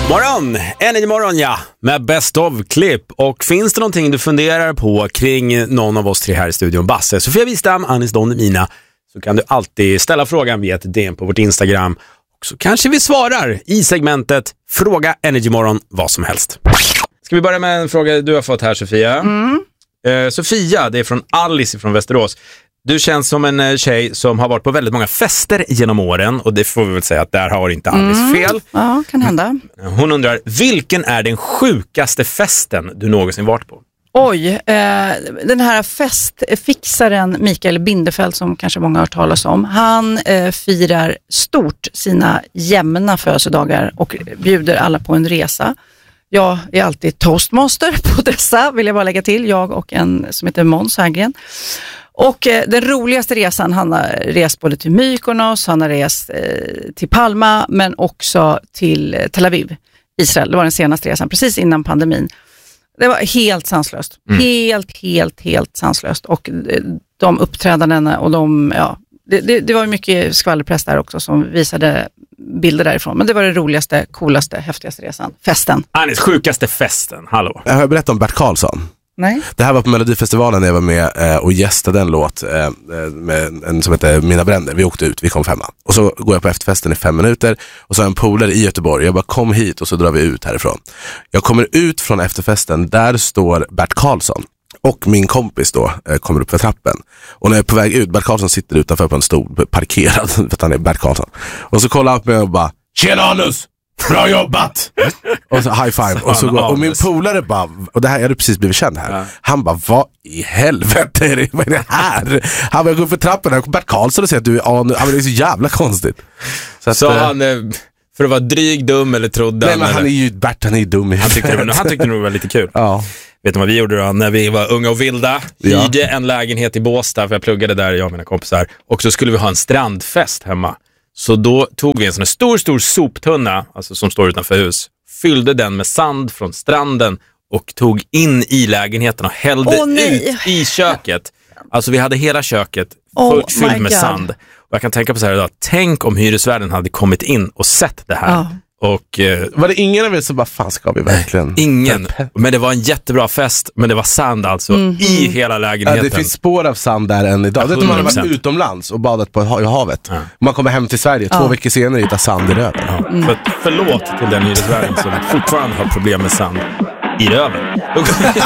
Morgon, Energy Morgon, ja, med Best of-klipp. Och finns det någonting du funderar på kring någon av oss tre här i studion, Basse, Sofia Wistam, Anis Don Emina, så kan du alltid ställa frågan via ett DM på vårt Instagram. Och så kanske vi svarar i segmentet Fråga Energy Morgon vad som helst. Ska vi börja med en fråga du har fått här, Sofia? Sofia, det är från Alice från Västerås. Du känns som en tjej som har varit på väldigt många fester genom åren. Och det får vi väl säga att där har inte Alice fel. Ja, kan hända. Hon undrar, vilken är den sjukaste festen du någonsin varit på? Oj, den här festfixaren Mikael Bindefeld som kanske många har hört talas om. Han firar stort sina jämna födelsedagar och bjuder alla på en resa. Jag är alltid toastmaster på dessa, vill jag bara lägga till. Jag och en som heter Måns Herngren. Och den roligaste resan, han har rest både till Mykonos, han har rest till Palma, men också till Tel Aviv, Israel. Det var den senaste resan, precis innan pandemin. Det var helt sanslöst. Helt sanslöst. Och de uppträdandena och det var mycket skvallerpress där också som visade bilder därifrån. Men det var det roligaste, coolaste, häftigaste resan. Festen. Anis, sjukaste festen, hallå. Jag har berättat om Bert Karlsson. Nej. Det här var på Melodifestivalen när jag var med och gästade en låt med en som heter Mina bränder. Vi åkte ut, vi kom 5. Och så går jag på efterfesten i 5 minuter. Och så har en polare i Göteborg. Jag bara, kom hit och så drar vi ut härifrån. Jag kommer ut från efterfesten. Där står Bert Karlsson. Och min kompis då kommer upp för trappen. Och när jag är på väg ut, Bert Karlsson sitter utanför på en stol parkerad för att han är Bert Karlsson. Och så kollar han på mig och bara, tjena Anus! Bra jobbat! Och så high five. Och min polare bara, och det här, jag hade precis blivit känd här. Han bara, vad i helvete är det, vad är det här? Han bara, jag går för trappen här, Bert Karlsson och säger att du är Anus. Det är så jävla konstigt. Så han... För att vara dryg, dum eller trodde nej, men han är ju Bert, han är ju dum. Han tyckte nog det var lite kul. Ja. Vet du vad vi gjorde då? När vi var unga och vilda, hyrde en lägenhet i Båstad, för jag pluggade där, jag och mina kompisar. Och så skulle vi ha en strandfest hemma. Så då tog vi en sån här stor soptunna, alltså som står utanför hus, fyllde den med sand från stranden och tog in i lägenheten och hällde ut i köket. Alltså vi hade hela köket fyllt med sand. Och jag kan tänka på så här idag, tänk om hyresvärden hade kommit in och sett det här. Och, var det ingen av er som bara, fan ska vi verkligen? Ingen, men det var en jättebra fest. Men det var sand alltså i hela lägenheten. Ja, det finns spår av sand där än idag. Det är man har varit utomlands och badat på havet. Man kommer hem till Sverige 2 veckor senare och hittar sand i röven. Förlåt till den hyresvärden som fortfarande har problem med sand i röven.